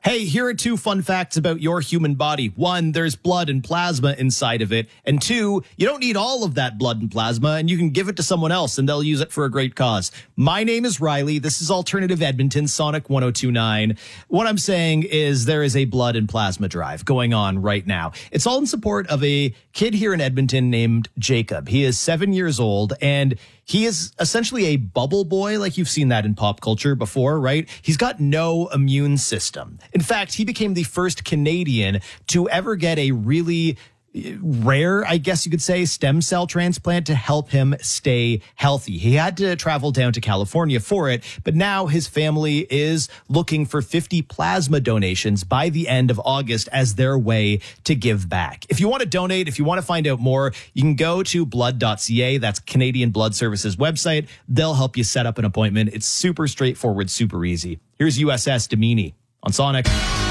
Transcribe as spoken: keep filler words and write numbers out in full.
Hey, here are two fun facts about your human body. One, there's blood and plasma inside of it. And two, you don't need all of that blood and plasma, and you can give it to someone else and they'll use it for a great cause. My name is Riley. This is Alternative Edmonton, Sonic one oh two point nine. What I'm saying is there is a blood and plasma drive going on right now. It's all in support of a kid here in Edmonton named Jacob. He is seven years old, and he is essentially a bubble boy, like you've seen that in pop culture before, right? He's got no immune system. In fact, he became the first Canadian to ever get a really rare, I guess you could say, stem cell transplant to help him stay healthy. He had to travel down to California for it, but now his family is looking for fifty plasma donations by the end of August as their way to give back. If you want to donate, if you want to find out more, you can go to blood dot c a. That's Canadian Blood Services website. They'll help you set up an appointment. It's super straightforward, super easy. Here's U S S Domini on Sonic.